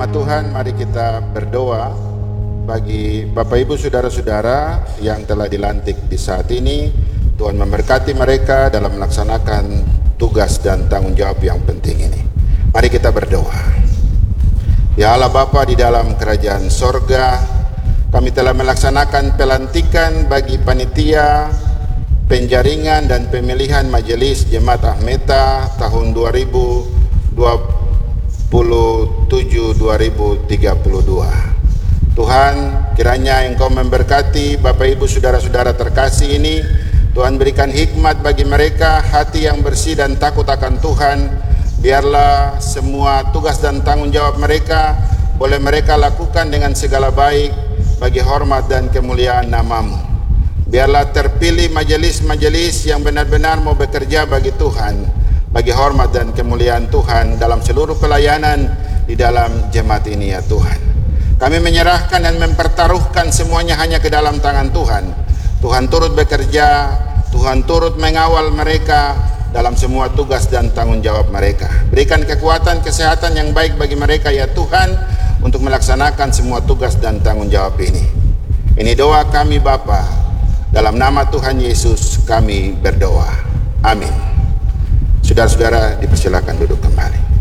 nama Tuhan, mari kita berdoa bagi Bapak Ibu Saudara-saudara yang telah dilantik di saat ini. Tuhan memberkati mereka dalam melaksanakan tugas dan tanggung jawab yang penting ini. Mari kita berdoa. Ya Allah Bapa di dalam kerajaan sorga, kami telah melaksanakan pelantikan bagi panitia penjaringan dan pemilihan Majelis Jemaat Ahmeta tahun 2027-2032. Tuhan, kiranya Engkau memberkati Bapak Ibu Saudara-saudara terkasih ini. Tuhan berikan hikmat bagi mereka, hati yang bersih dan takut akan Tuhan. Biarlah semua tugas dan tanggung jawab mereka boleh mereka lakukan dengan segala baik bagi hormat dan kemuliaan nama-Mu. Biarlah terpilih majelis-majelis yang benar-benar mau bekerja bagi Tuhan, bagi hormat dan kemuliaan Tuhan dalam seluruh pelayanan di dalam jemaat ini ya Tuhan. Kami menyerahkan dan mempertaruhkan semuanya hanya ke dalam tangan Tuhan. Tuhan turut bekerja, Tuhan turut mengawal mereka dalam semua tugas dan tanggung jawab mereka. Berikan kekuatan, kesehatan yang baik bagi mereka ya Tuhan untuk melaksanakan semua tugas dan tanggung jawab ini. Ini doa kami Bapa, dalam nama Tuhan Yesus kami berdoa. Amin. Saudara-saudara dipersilakan duduk kembali.